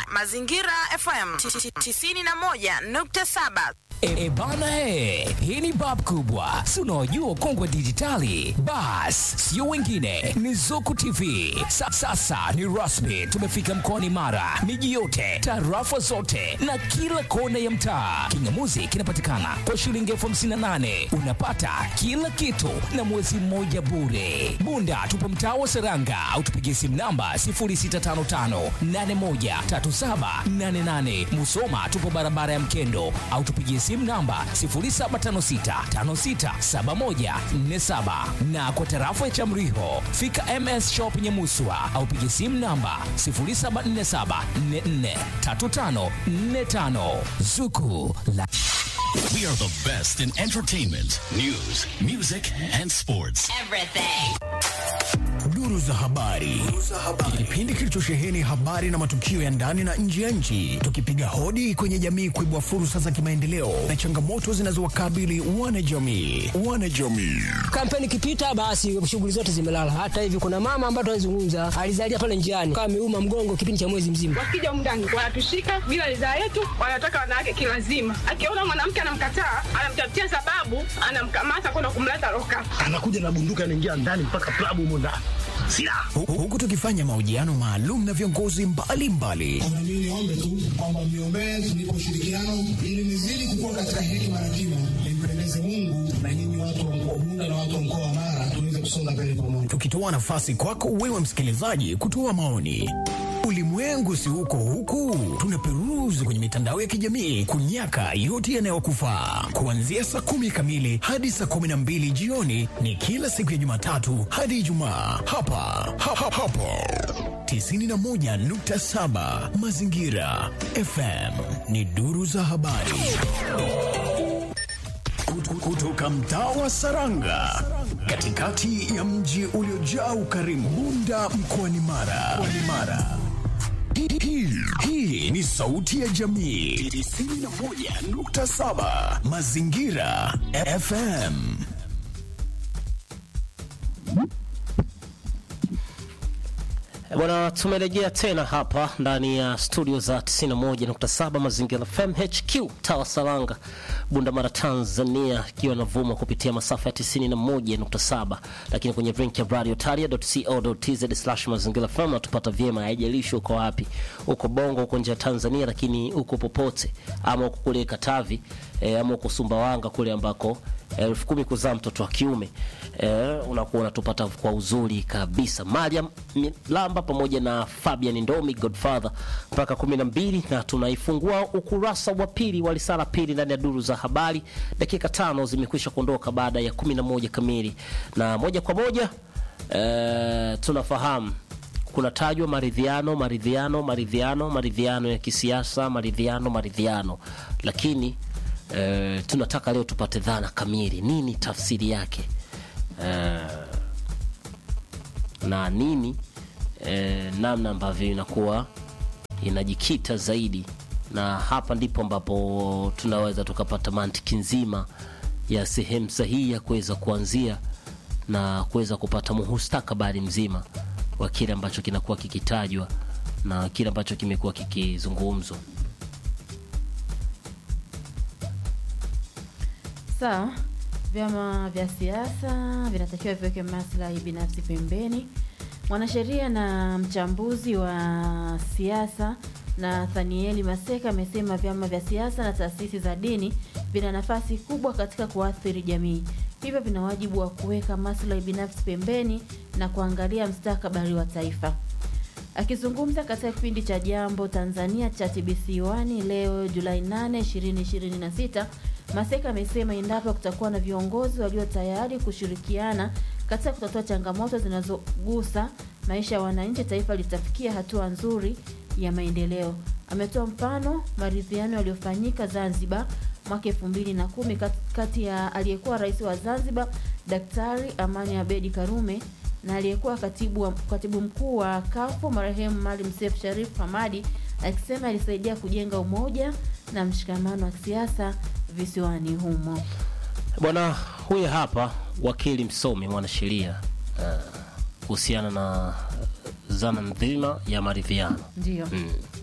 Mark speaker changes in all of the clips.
Speaker 1: Mazingira FM 91.7.
Speaker 2: Bana hii ni bab kubwa. Si unaojua kongwe dijitali. Bas, sio wengine ni Zuku TV. Sasa ni rasmi, tumefika mkoani Mara. Miji yote, tarafa zote na kila kona ya mtaa. Kingamuzi kinapatikana kwa shilingi 58,000. Unapata kila kitu na mwezi mmoja bure. Bunda tupo mtaa wa Seranga au tupigie simu namba 0655813788. Musoma tupo barabara ya Mkendo au tupigie simu namba 0756567147 na kwa tarafa ya Chamriho fika MS Shop Nyamuswa au pigie simu namba 0747443545. Zuku la
Speaker 3: We are the best in entertainment, news, music and sports.
Speaker 4: Everything.
Speaker 5: Duru za habari. Kipindi kilichosheheni habari na matukio ya ndani na nje ya nchi, tukipiga hodi kwenye jamii kuibua fursa za kimaendeleo na changamoto zinazowakabili wanajamii.
Speaker 6: Kampeni ikipita basi shughuli zote zimelala. Hata hivi kuna mama ambaye tunazungumza alizalia pale njiani kama ameuma mgongo kipindi cha mwezi mzima.
Speaker 7: Wakija mndani wanatushika bila ridhaa yetu, wanataka wanawake kilazima. Akiona mwanamke anamkataa, anamtafutia sababu, anamkamata kwenda kumleta loka.
Speaker 8: Anakuja na bunduki anaingia ndani mpaka klabu humo ndani.
Speaker 5: Huku tukifanya mahojiano maalum na viongozi mbalimbali.
Speaker 9: Mimi niombe tu kwamba mniombee tulipo ushirikiano ili nizidi kukua katika hekima na kimo, nimpendeze Mungu na nyinyi watu wa mkoa Bunda na watu wa mkoa wa Mara tuweze kusonga mbele pamoja.
Speaker 5: Tukitoa nafasi kwako wewe msikilizaji kutoa maoni. Ulimwengu si huku, tunaperuzi kwenye mitandao ya kijamii kunyaka yote yanayokufaa. Kuanzia saa 10 kamili hadi saa 12 jioni ni kila siku ya Jumatatu hadi Ijumaa. Hapa 91.7 Mazingira FM ni duru za habari. Kutoka mtaa wa Saranga, katikati ya mji uliojaa ukarimu, Bunda mkoani Mara. Hii ni sauti ya jamii 91.7 Mazingira FM.
Speaker 10: Bwana, tumerejea tena hapa ndani ya studio za 91.7 Mazingira FM HQ Tawa Saranga, Bunda Mara, Tanzania, ikiwa navuma kupitia masafa ya 91.7, lakini kwenye link ya radiotaria.co.tz/Mazingira FM natupata vyema. Haijalishi uko wapi, uko Bongo, uko nje ya Tanzania, lakini uko popote, ama uko kule Katavi, ama uko Sumbawanga kule ambako 10,000 kuzaa mtoto wa kiume, unakuwa unatupata kwa uzuri kabisa. Mariam Lamba pamoja na Fabian Ndomi Godfather mpaka 12, na tunaifungua ukurasa wa pili wa risala pili ndani ya duru za habari. Dakika 5 zimekwisha kuondoka baada ya 11 kamili, na moja kwa moja tunafahamu kuna tajwa maridhiano ya kisiasa, maridhiano, lakini tunataka leo tupate dhana kamili, nini tafsiri yake, na nini namna ambavyo inakuwa inajikita zaidi, na hapa ndipo ambapo tunaweza tukapata mantiki nzima ya sehemu sahihi ya kuweza kuanzia na kuweza kupata mustakabali mzima wa kile ambacho kinakuwa kikitajwa na kile ambacho kimekuwa kikizungumzwa.
Speaker 11: Sawa, vyama vya siasa vinatakiwa viweke maslahi binafsi pembeni. Mwanasheria na mchambuzi wa siasa Nathanieli Maseka amesema vyama vya siasa na taasisi za dini vina nafasi kubwa katika kuathiri jamii. Hivyo vina wajibu wa kuweka maslahi binafsi pembeni na kuangalia mustakabali wa taifa. Akizungumza katika kipindi cha Jambo Tanzania cha TBC1 leo Julai 8, 2026, Maseka amesema endapo kutakuwa na viongozi walio tayari kushirikiana katika kutatua changamoto zinazogusa maisha ya wananchi, taifa litafikia hatua nzuri ya maendeleo. Ametoa mfano maridhiano yaliyofanyika Zanzibar mwaka 2010 kati ya aliyekuwa rais wa Zanzibar Daktari Amani Abedi Karume na aliyekuwa katibu mkuu wa CAF marehemu Maalim Seif Sharif Hamad, akisema ilisaidia kujenga umoja na mshikamano wa kisiasa visiwani humo.
Speaker 10: Bwana, huyu hapa wakili msomi mwanasheria kuhusiana na zana nzima ya maridhiano.
Speaker 11: Ndio.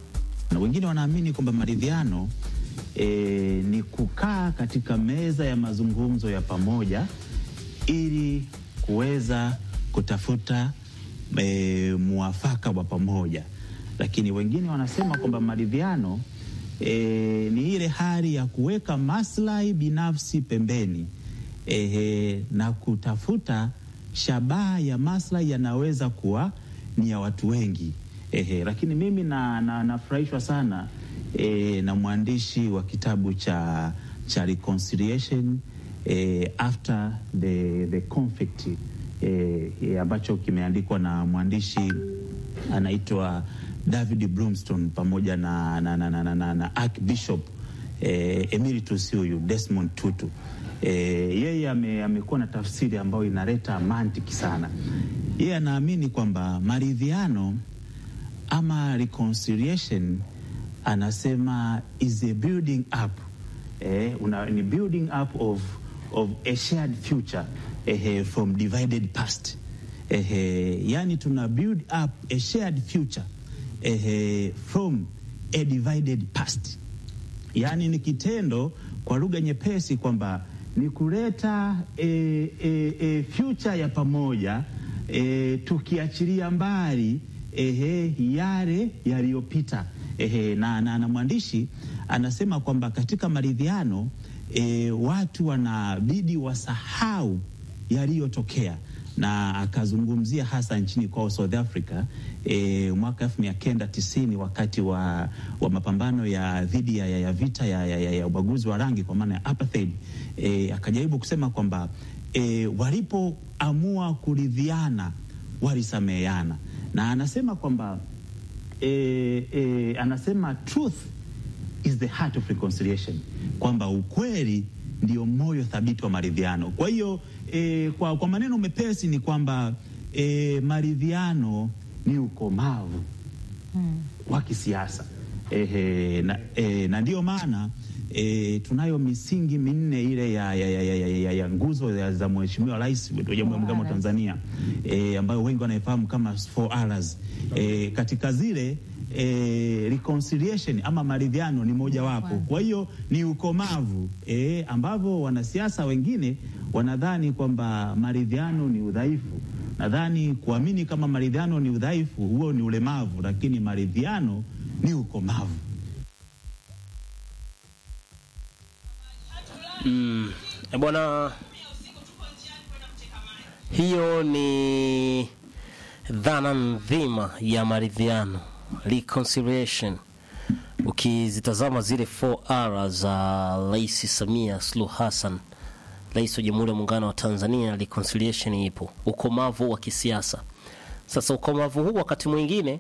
Speaker 1: Na wengine wanaamini kwamba maridhiano ni kukaa katika meza ya mazungumzo ya pamoja ili kuweza kutafuta muafaka wa pamoja. Lakini wengine wanasema kwamba maridhiano ni ile hali ya kuweka maslahi binafsi pembeni na kutafuta shabaha ya maslahi yanaweza kuwa ni ya watu wengi. Lakini mimi nafurahishwa sana na mwandishi wa kitabu cha Reconciliation after the conflict ambacho kimeandikwa na mwandishi anaitwa David Blumstone pamoja na Archbishop Emeritus huyu Desmond Tutu. Yeye amekuwa na tafsiri ambayo inaleta mantiki sana. Yeye anaamini kwamba maridhiano ama reconciliation, anasema is a building up, ni building up of a shared future from divided past. Yani tuna build up a shared future from a divided past. Yani ni kitendo kwa lugha nyepesi kwamba ni kuleta future ya pamoja, tukiachilia mbali yale yaliyopita. Na mwandishi anasema kwamba katika maridhiano watu wanabidi wasahau yaliyotokea, na akazungumzia hasa nchini kwa South Africa mwaka 1990 wakati wa mapambano ya dhidi ya vita ya ubaguzi wa rangi kwa maana ya apartheid. Akajaribu kusema kwamba walipoamua kuridhiana walisameheana, na anasema kwamba anasema truth is the heart of reconciliation, kwamba ukweli ndio moyo thabiti wa maridhiano. Kwa hiyo kwa maneno mepesi ni kwamba maridhiano ni ukomavu wa kisiasa. Na ndio maana tunayo misingi minne ile ya nguzo za Mheshimiwa Rais wa Jamhuri ya Muungano wa Tanzania, ambayo wengi wanaifahamu kama 4Rs. Katika zile reconciliation ama maridhiano ni moja wapo. Kwa hiyo ni ukomavu, ambavyo wanasiasa wengine wanadhani kwamba maridhiano ni udhaifu. Nadhani kuamini kama maridhiano ni udhaifu, huo ni ulemavu, lakini maridhiano ni ukomavu.
Speaker 10: Bwana, hiyo ni dhana nzima ya maridhiano, reconciliation. Ukizitazama zile 4R za Rais Samia Suluhu Hassan, Rais wa Jamhuri ya Muungano wa Tanzania, reconciliation ipo, ukomavu wa kisiasa. Sasa ukomavu huu wakati mwingine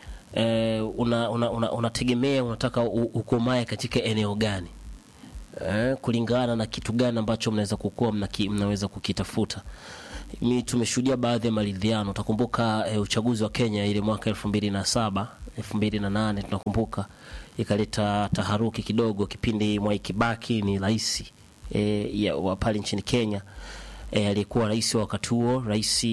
Speaker 10: unategemea unataka ukomae katika eneo gani, kulingana na kitu gani ambacho mnaweza kukua mnaweza kukitafuta. Mimi tumeshuhudia baadhi ya maridhiano. Utakumbuka uchaguzi wa Kenya ile mwaka 2007, 2008 tunakumbuka, ikaleta taharuki kidogo kipindi Mwai Kibaki ni rais wa pale nchini Kenya. Alikuwa rais wa wakati huo, rais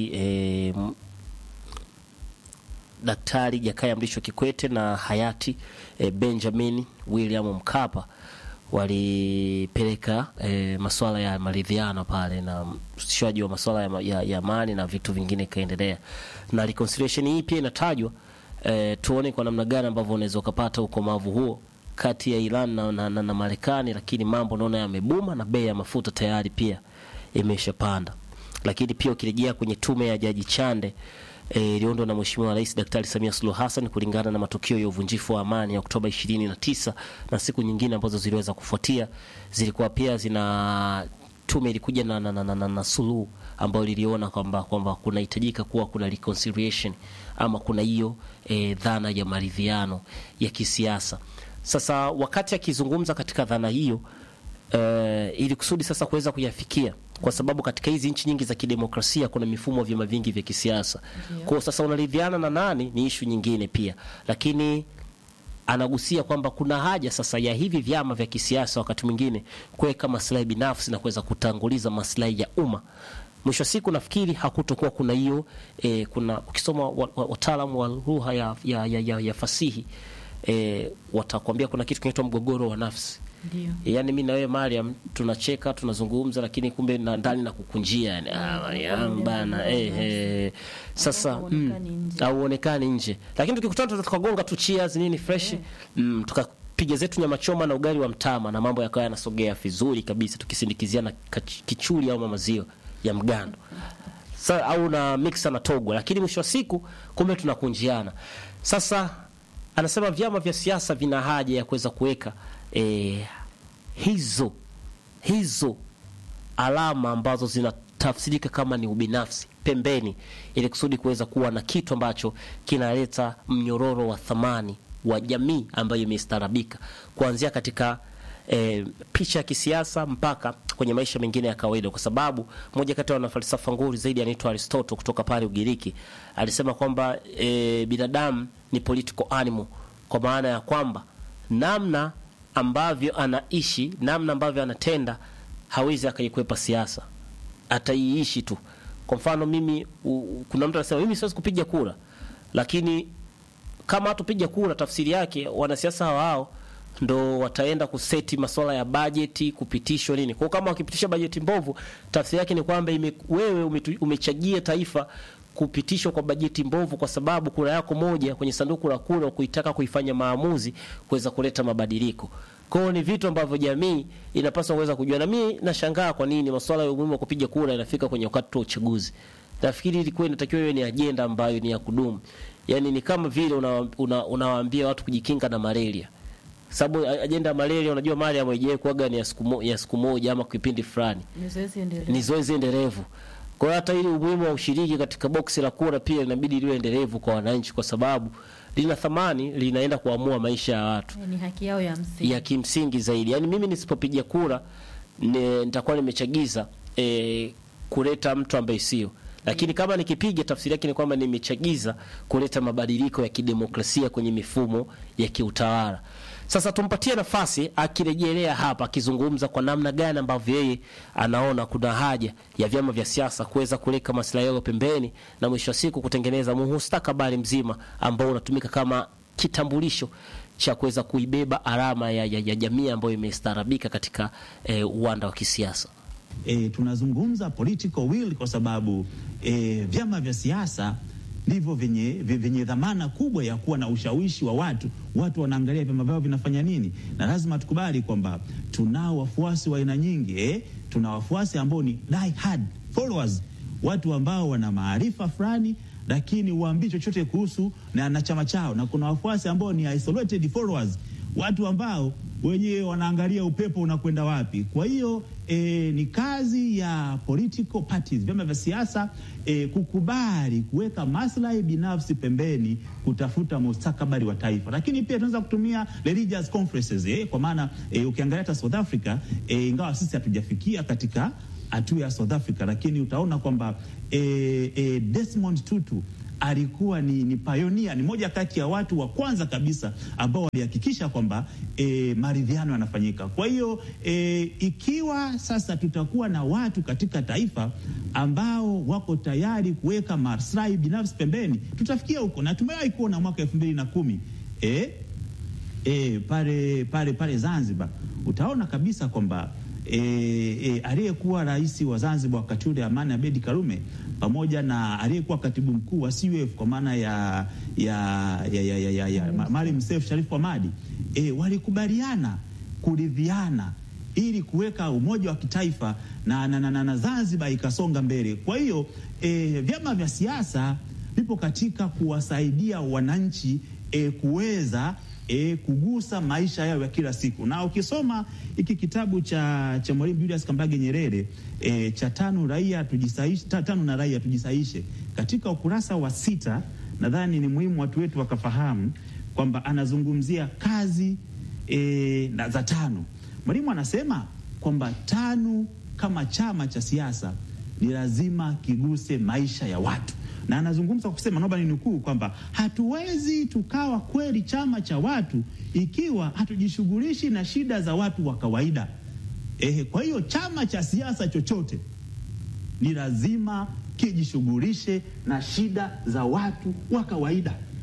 Speaker 10: Daktari Jakaya Mrisho Kikwete na hayati Benjamin William Mkapa walipeleka masuala ya maridhiano pale na usitishwaji wa masuala ya amani na vitu vingine kaendelea. Na reconciliation hii pia inatajwa, tuone kwa namna gani ambavyo unaweza kupata ukomavu huo kati ya Iran na Marekani, lakini mambo naona yamebuma na bei ya mafuta tayari pia imeshapanda. Lakini pia ukirejea kwenye tume ya Jaji Chande iliundwa na Mheshimiwa Rais Daktari Samia Suluhu Hassan kulingana na matukio ya uvunjifu wa amani ya Oktoba 29 na siku nyingine ambazo ziliweza kufuatia, zilikuwa pia tume ilikuja na suluhu ambayo liliona kwamba kunahitajika kuwa kuna reconciliation ama kuna hiyo dhana ya maridhiano ya kisiasa. Sasa wakati akizungumza katika dhana hiyo, ili kusudi sasa kuweza kuyafikia, kwa sababu katika hizi nchi nyingi za kidemokrasia kuna mifumo vyama vingi vya kisiasa. Kwa sasa unaridhiana na nani ni issue nyingine pia, lakini anagusia kwamba kuna haja sasa ya hivi vyama vya kisiasa wakati mwingine kuweka maslahi binafsi na kuweza kutanguliza maslahi ya umma. Mwisho siku nafikiri hakutokuwa kuna hiyo kuna ukisoma wataalamu wa lugha ya fasihi watakwambia kuna kitu kinaitwa mgogoro wa nafsi.
Speaker 11: Ndio.
Speaker 10: Yaani mimi na wewe Mariam tunacheka, tunazungumza, lakini kumbe ndani na kukunjia, yani Mariam bana sasa hauonekani nje. Lakini tukikutana tukagonga tu cheers nini fresh, tukapiga zetu nyama choma na ugali wa mtama na mambo yakawa yanasogea vizuri kabisa, tukisindikiziana kichuli au maziwa ya mgando. Sasa au na mixa na togo, lakini mwisho wa siku kumbe tunakunjiana. Sasa anasema vyama vya siasa vina haja ya kuweza kuweka hizo alama ambazo zinatafsirika kama ni ubinafsi pembeni, ili kusudi kuweza kuwa na kitu ambacho kinaleta mnyororo wa thamani wa jamii ambayo imestarabika, kuanzia katika picha ya kisiasa mpaka kwenye maisha mengine ya kawaida. Kwa sababu moja kati ya wanafalsafa nguri zaidi anaitwa Aristotle kutoka pale Ugiriki alisema kwamba binadamu ni political animal, kwa maana ya kwamba namna ambavyo anaishi, namna ambavyo anatenda, hawezi akaikwepa siasa, ataiishi tu. Kwa mfano mimi kuna mtu anasema mimi siwezi kupiga kura, lakini kama hatupiga kura tafsiri yake wanasiasa hao ndo wataenda kuseti masuala ya bajeti, kupitishwa nini. Kwa kama wakipitisha bajeti mbovu, tafsiri yake ni kwamba wewe umechagia taifa kupitishwa kwa bajeti mbovu, kwa sababu kura yako moja kwenye sanduku la kura kuitaka kuifanya maamuzi kuweza kuleta mabadiliko. Kwa hiyo ni vitu ambavyo jamii inapaswa kuweza kujua. Na mimi nashangaa kwa nini masuala ya umuhimu wa kupiga kura yanafika kwenye wakati wa uchaguzi. Nafikiri ilikuwa inatakiwa iwe ni agenda ambayo ni ya kudumu. Yaani ni kama vile unawaambia watu kujikinga na malaria. Sababu agenda ya malaria unajua malaria mwenyewe kuaga ni ya siku moja ama kipindi fulani. Ni zoezi endelevu. Kwa hiyo hata ile umuhimu wa ushiriki katika boksi la kura pia inabidi liwe endelevu kwa wananchi, kwa sababu lina thamani, linaenda kuamua maisha ya watu.
Speaker 11: Ni haki yao ya msingi.
Speaker 10: Ya kimsingi zaidi. Yaani mimi nisipopiga kura nitakuwa nimechagiza kuleta mtu ambaye sio. Lakini kama nikipiga, tafsiri yake ni kwamba nimechagiza kuleta mabadiliko ya kidemokrasia kwenye mifumo ya kiutawala. Sasa tumpatie nafasi akirejelea hapa, akizungumza kwa namna gani ambavyo yeye anaona kuna haja ya vyama vya siasa kuweza kuleka maslahi yao pembeni na mwisho wa siku kutengeneza mustakabali mzima ambao unatumika kama kitambulisho cha kuweza kuibeba alama ya jamii ambayo imestarabika katika uwanda wa kisiasa.
Speaker 1: Tunazungumza political will kwa sababu vyama vya siasa ndivyo vyenye dhamana kubwa ya kuwa na ushawishi wa watu. Watu wanaangalia vyama vyao vinafanya nini, na lazima tukubali kwamba tunao wafuasi wa aina nyingi. Tuna wafuasi ambao ni die hard followers, watu ambao wana maarifa fulani lakini huambii chochote kuhusu na chama chao, na kuna wafuasi ambao ni isolated followers, watu ambao wenyewe wanaangalia upepo unakwenda wapi. Kwa hiyo ni kazi ya political parties, vyama vya siasa kukubali kuweka maslahi binafsi pembeni kutafuta mustakabali wa taifa. Lakini pia tunaweza kutumia religious conferences kwa maana ukiangalia hata South Africa, ingawa sisi hatujafikia katika hatua ya South Africa, lakini utaona kwamba Desmond Tutu alikuwa ni pioneer, ni moja kati ya watu wa kwanza kabisa ambao walihakikisha kwamba maridhiano yanafanyika. Kwa hiyo ikiwa sasa tutakuwa na watu katika taifa ambao wako tayari kuweka maslahi binafsi pembeni, tutafikia huko. Na tumewahi kuona mwaka 2010 pale Zanzibar, utaona kabisa kwamba aliyekuwa rais wa Zanzibar wakati ule Amani Abedi Karume pamoja na aliyekuwa katibu mkuu wa CUF kwa maana ya Maalim Seif Sharif Hamad walikubaliana kuridhiana ili kuweka umoja wa kitaifa na Zanzibar ikasonga mbele. Kwa hiyo vyama vya siasa vipo katika kuwasaidia wananchi kuweza kugusa maisha yao ya kila siku. Na ukisoma hiki kitabu cha Mwalimu Julius Kambarage Nyerere cha tano na raia tujisaishe, katika ukurasa wa 6 nadhani ni muhimu watu wetu wakafahamu kwamba anazungumzia kazi za tano. Mwalimu anasema kwamba tano kama chama cha siasa ni lazima kiguse maisha ya watu. Na anazungumza kusema, naomba ninukuu, kwamba hatuwezi tukawa kweli chama cha watu ikiwa hatujishughulishi na shida za watu wa kawaida. Kwa hiyo chama cha siasa chochote ni lazima kijishughulishe na shida za watu wa kawaida.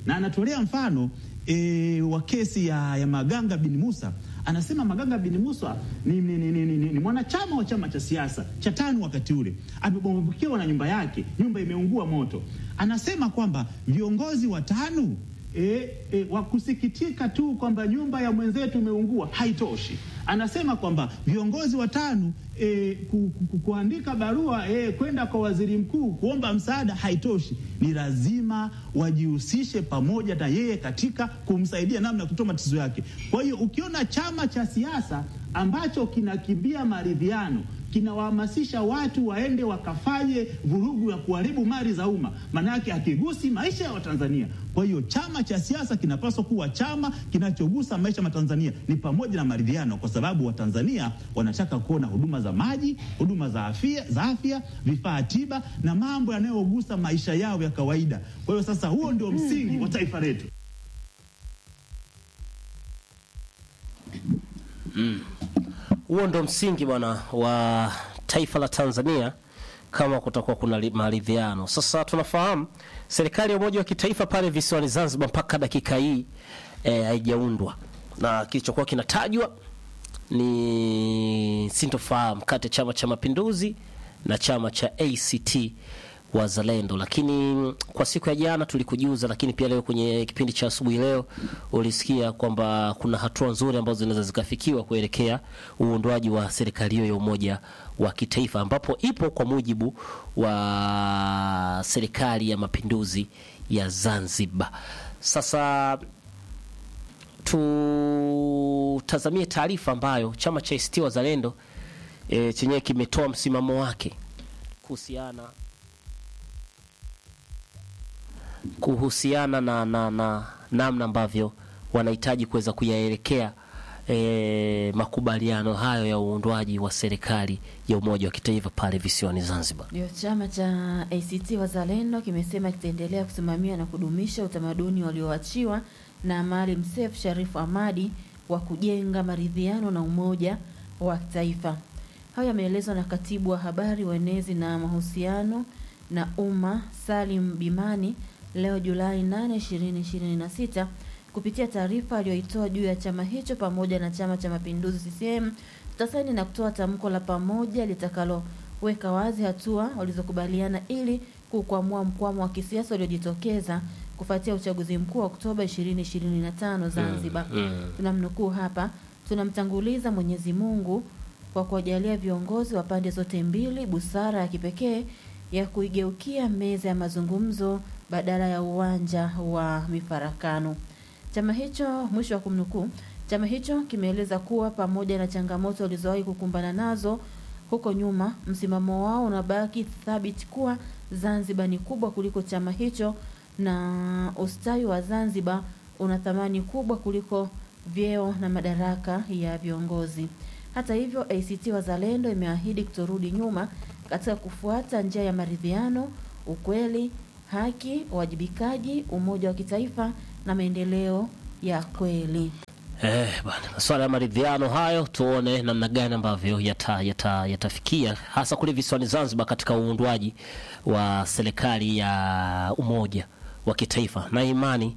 Speaker 1: na anatolea mfano wa kesi ya Maganga bin Musa. Anasema Maganga bin Musa ni mwanachama wa chama cha siasa cha TANU wakati ule. Amebomokewa na nyumba yake, nyumba imeungua moto. Anasema kwamba viongozi wa TANU wakusikitika tu kwamba nyumba ya mwenzetu imeungua haitoshi. Anasema kwamba viongozi wa TANU kuandika barua kwenda kwa waziri mkuu kuomba msaada haitoshi. Ni lazima wajihusishe pamoja na yeye katika kumsaidia namna kutoa matatizo yake. Kwa hiyo ukiona chama cha siasa ambacho kinakimbia maridhiano, kinawahamasisha watu waende wakafanye vurugu ya kuharibu mali za umma, maana yake hakigusi maisha ya Watanzania. Kwa hiyo chama cha siasa kinapaswa kuwa chama kinachogusa maisha ya Tanzania, ni pamoja na maridhiano, kwa sababu Watanzania wanataka kuona huduma za maji, huduma za afya, vifaa tiba na mambo yanayogusa maisha yao ya kawaida. Kwa hiyo sasa huo ndio msingi wa taifa letu.
Speaker 10: Huo ndo msingi bwana wa taifa la Tanzania kama kutakuwa kuna maridhiano. Sasa tunafahamu serikali ya umoja wa kitaifa pale visiwani Zanzibar mpaka dakika hii haijaundwa, na kilichokuwa kinatajwa ni sintofahamu kati ya Chama cha Mapinduzi na chama cha ACT Wazalendo. Lakini kwa siku ya jana tulikujuza, lakini pia leo kwenye kipindi cha asubuhi leo ulisikia kwamba kuna hatua nzuri ambazo zinaweza zikafikiwa kuelekea uundwaji wa serikali hiyo ya umoja wa kitaifa, ambapo ipo kwa mujibu wa serikali ya mapinduzi ya Zanzibar. Sasa tutazamie taarifa ambayo chama cha ACT Wazalendo chenyewe kimetoa msimamo wake kuhusiana na namna ambavyo wanahitaji kuweza kuyaelekea makubaliano hayo ya uundwaji wa serikali ya umoja wa kitaifa pale visiwani Zanzibar.
Speaker 11: Ndio, chama cha ACT Wazalendo kimesema kitaendelea kusimamia na kudumisha utamaduni walioachiwa na Maalim Seif Sharif Hamad wa kujenga maridhiano na umoja wa kitaifa. Hayo yameelezwa na katibu wa habari, uenezi na mahusiano na umma Salim Bimani leo Julai 8, 2026 kupitia taarifa aliyoitoa juu ya chama hicho pamoja na Chama cha Mapinduzi CCM tutasaini na kutoa tamko la pamoja litakaloweka wazi hatua walizokubaliana ili kukwamua mkwamo wa kisiasa uliojitokeza kufuatia uchaguzi mkuu wa Oktoba 2025 Zanzibar. Tunamnukuu hapa: tunamtanguliza Mwenyezi Mungu kwa kuwajalia viongozi wa pande zote mbili busara ya kipekee ya kuigeukia meza ya mazungumzo badala ya uwanja wa mifarakano. Chama hicho, mwisho wa kumnukuu, chama hicho kimeeleza kuwa pamoja na changamoto walizowahi kukumbana nazo huko nyuma, msimamo wao unabaki thabiti kuwa Zanzibar ni kubwa kuliko chama hicho na ustawi wa Zanzibar una thamani kubwa kuliko vyeo na madaraka ya viongozi. Hata hivyo, ACT Wazalendo imeahidi kutorudi nyuma katika kufuata njia ya maridhiano, ukweli, haki, uwajibikaji, umoja wa kitaifa na maendeleo ya kweli.
Speaker 10: Bwana, swala ya maridhiano hayo tuone namna gani ambavyo yatafikia hasa kule visiwani Zanzibar katika uundwaji wa serikali ya umoja wa kitaifa, na imani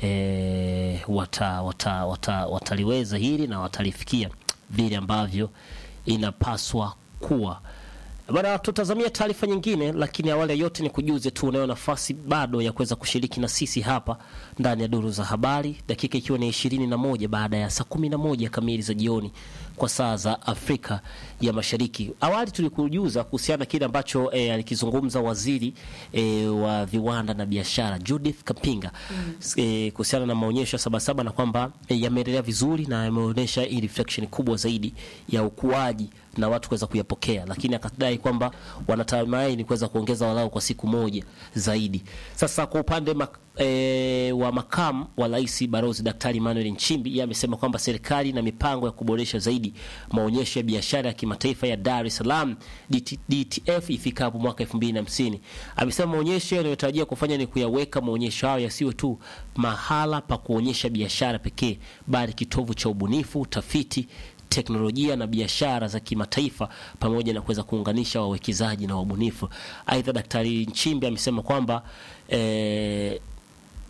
Speaker 10: wataliweza hili na watalifikia vile ambavyo inapaswa kuwa. Bwana, tutazamia taarifa nyingine, lakini awali yote ni kujuze tu unayo nafasi bado ya kuweza kushiriki na sisi hapa ndani ya duru za habari, dakika ikiwa ni 21 baada ya saa 11 kamili za jioni kwa saa za Afrika ya Mashariki. Awali tulikujuza kuhusiana kile ambacho alikizungumza waziri wa viwanda na biashara Judith Kapinga kuhusiana na maonyesho ya Sabasaba, na kwamba yameendelea vizuri na yameonyesha reflection kubwa zaidi ya ukuaji na watu kuweza kuyapokea, lakini akadai kwamba wanatumaini kuweza kuongeza walau kwa siku moja zaidi. Sasa kwa upande wa makamu wa rais Balozi Daktari Emmanuel Nchimbi, yeye amesema kwamba serikali na mipango ya kuboresha zaidi maonyesho ya biashara ya kimataifa ya Dar es Salaam DTF ifikapo mwaka 2050. Amesema maonyesho yanayotarajia kufanya ni kuyaweka maonyesho hayo yasiwe tu mahala pa kuonyesha biashara pekee, bali kitovu cha ubunifu, tafiti, teknolojia na biashara za kimataifa pamoja na kuweza kuunganisha wawekezaji na wabunifu. Aidha, Daktari Nchimbi amesema kwamba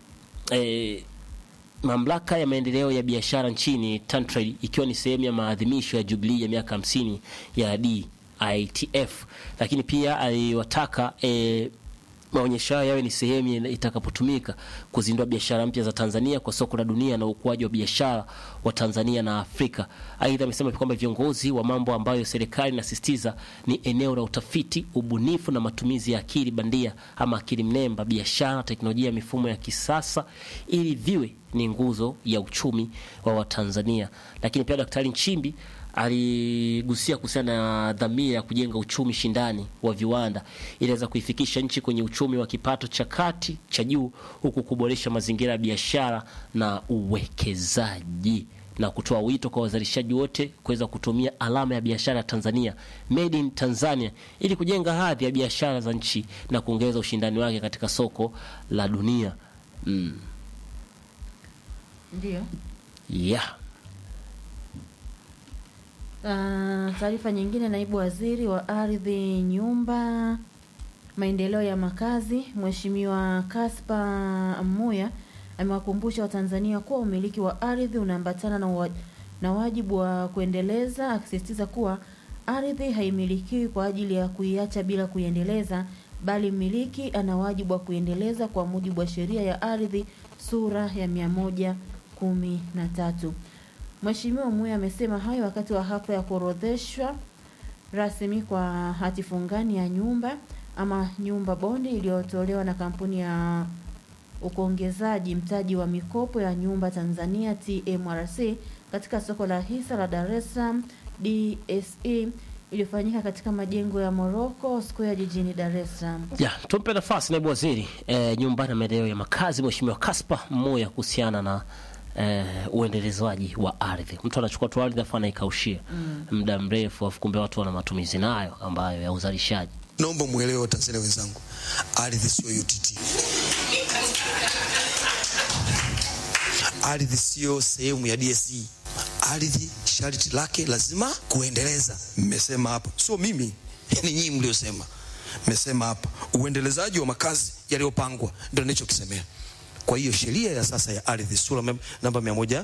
Speaker 10: mamlaka ya maendeleo ya biashara nchini TanTrade, ikiwa ni sehemu ya maadhimisho ya jubilii ya miaka 50 ya DITF. Lakini pia aliwataka maonyesho hayo yawe ni sehemu itakapotumika kuzindua biashara mpya za Tanzania kwa soko la dunia na ukuaji wa biashara wa Tanzania na Afrika. Aidha amesema kwamba viongozi wa mambo ambayo serikali inasisitiza ni eneo la utafiti, ubunifu na matumizi ya akili bandia ama akili mnemba, biashara, teknolojia, mifumo ya kisasa ili viwe ni nguzo ya uchumi wa Watanzania. Lakini pia Daktari Nchimbi aligusia kuhusiana na dhamira ya kujenga uchumi shindani wa viwanda ili kuifikisha nchi kwenye uchumi wa kipato cha kati cha juu, huku kuboresha mazingira ya biashara na uwekezaji, na kutoa wito kwa wazalishaji wote kuweza kutumia alama ya biashara ya Tanzania, Made in Tanzania, ili kujenga hadhi ya biashara za nchi na kuongeza ushindani wake katika soko la dunia.
Speaker 11: Ndio.
Speaker 10: Yeah.
Speaker 11: Taarifa nyingine, naibu waziri wa ardhi, nyumba, maendeleo ya makazi, Mheshimiwa Kaspa Muya amewakumbusha Watanzania kuwa umiliki wa ardhi unaambatana na wajibu wa kuendeleza, akisisitiza kuwa ardhi haimilikiwi kwa ajili ya kuiacha bila kuiendeleza, bali mmiliki ana wajibu wa kuiendeleza kwa mujibu wa sheria ya ardhi sura ya 113. Mheshimiwa Muya amesema hayo wakati wa hafla ya kuorodheshwa rasmi kwa hati fungani ya nyumba ama nyumba bondi iliyotolewa na kampuni ya ukongezaji mtaji wa mikopo ya nyumba Tanzania TMRC katika soko la hisa la Dar es Salaam DSE iliyofanyika katika majengo ya Morocco Square jijini Dar es Salaam.
Speaker 10: Tumpe nafasi naibu waziri nyumba na maendeleo ya makazi Mheshimiwa Kaspa Muya kuhusiana na uendelezwaji wa ardhi. Mtu anachukua tu ardhi afa anaikaushia muda mrefu, afu kumbe watu wana matumizi nayo ambayo ya uzalishaji.
Speaker 4: Naomba muelewe Watanzania wenzangu, ardhi sio UTT. Ardhi sio sehemu ya DSE. Ardhi sharti lake lazima kuendeleza. Mmesema hapa, sio mimi, ni nyinyi mliosema. Mmesema hapa uendelezaji wa makazi yaliyopangwa, ndio nilichokisemea. Kwa hiyo sheria ya sasa ya ardhi sura namba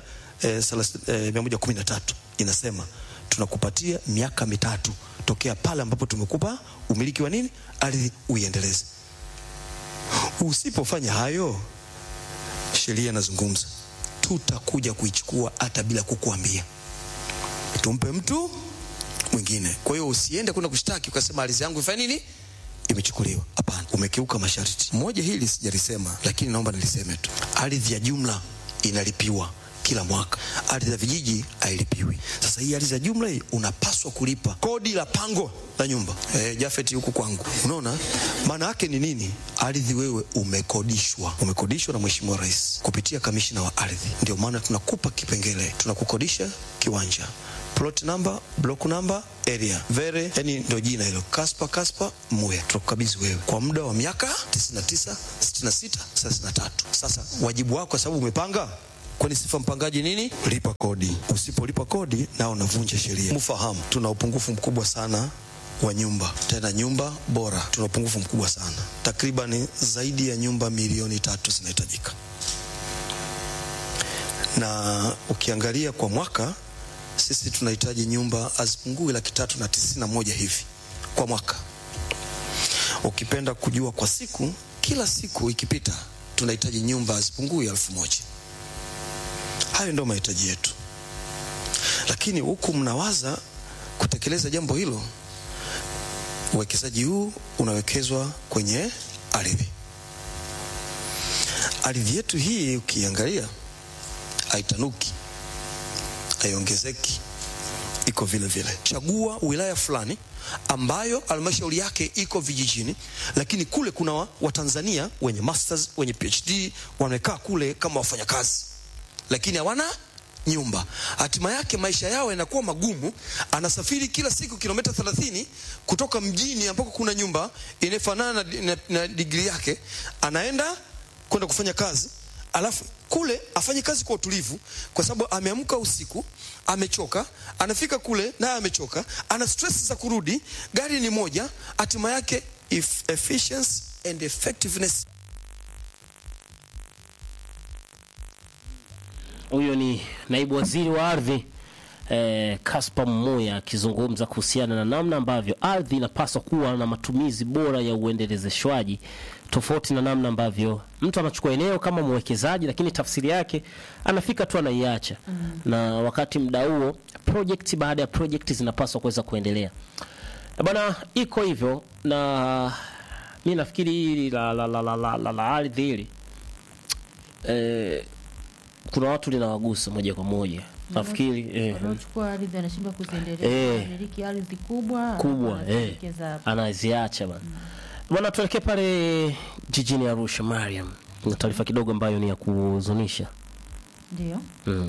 Speaker 4: 113 inasema tunakupatia miaka 3 tokea pale ambapo tumekupa umiliki wa nini? Ardhi, uiendeleze. Usipofanya hayo, sheria inazungumza tutakuja kuichukua hata bila kukuambia, tumpe mtu mwingine. Kwa hiyo usiende kwenda kushtaki ukasema ardhi yangu ifanye nini, imechukuliwa. Hapana, umekiuka masharti. Moja hili sijalisema, lakini naomba niliseme tu. Ardhi ya jumla inalipiwa kila mwaka, ardhi ya vijiji hailipiwi. Sasa hii ardhi ya jumla hii unapaswa kulipa kodi la pango la nyumba. Jafeti huku kwangu, unaona maana yake ni nini? Ardhi wewe umekodishwa na Mheshimiwa Rais kupitia kamishina wa ardhi. Ndio maana tunakupa kipengele, tunakukodisha kiwanja, plot number, block number, area. Yani ndio jina hilo, Kaspa Muya. Tukukabidhi wewe kwa muda wa miaka 99, 66, 33. Sasa wajibu wako, kwa sababu umepanga, kwani sifa mpangaji nini? Lipa kodi. Usipolipa kodi na unavunja sheria. Mfahamu tuna upungufu mkubwa sana wa nyumba, tena nyumba bora. Tuna upungufu mkubwa sana. Takriban zaidi ya nyumba milioni 3 zinahitajika. Na ukiangalia kwa mwaka sisi tunahitaji nyumba azipungui 391 hivi kwa mwaka. Ukipenda kujua kwa siku, kila siku ikipita tunahitaji nyumba azipungui 1000. Hayo ndio mahitaji yetu. Lakini huku mnawaza kutekeleza jambo hilo, uwekezaji huu unawekezwa kwenye ardhi. Ardhi yetu hii ukiangalia haitanuki, haiongezeki, iko vile vile. Chagua wilaya fulani ambayo halmashauri yake iko vijijini, lakini kule kuna Watanzania wenye masters, wenye PhD wamekaa kule kama wafanyakazi, lakini hawana nyumba. Hatima yake maisha yao yanakuwa magumu. Anasafiri kila siku kilomita 30 kutoka mjini ambako kuna nyumba inafanana na degree yake, anaenda kwenda kufanya kazi, alafu kule afanye kazi kwa utulivu, kwa sababu ameamka usiku, amechoka, anafika kule na amechoka, ana stress za kurudi, gari ni moja. Hatima yake efficiency and effectiveness
Speaker 10: Huyo ni naibu waziri wa ardhi Kaspa Mmuya akizungumza kuhusiana na namna ambavyo ardhi inapaswa kuwa na matumizi bora ya uendelezeshwaji, tofauti na namna ambavyo mtu anachukua eneo kama mwekezaji lakini tafsiri yake anafika tu anaiacha. Na wakati muda huo project baada ya project zinapaswa kuweza kuendelea. Bwana, iko hivyo, na mimi nafikiri hili la ardhi hili kuna watu linawagusa moja kwa moja. Nafikiri
Speaker 11: wanachukua ardhi anashindwa kuziendeleza, miliki ardhi kubwa
Speaker 10: anaziacha bwana. Bwana, tuelekee pale jijini Arusha, Mariam. Kuna taarifa kidogo ambayo ni ya kuhuzunisha.
Speaker 11: Ndio.